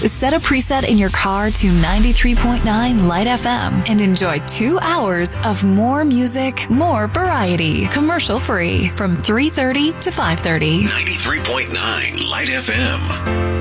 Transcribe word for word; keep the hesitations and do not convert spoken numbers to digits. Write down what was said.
Set a preset in your car to ninety-three point nine Light F M and enjoy two hours of more music, more variety, commercial free from three thirty to five thirty. ninety-three point nine Light F M.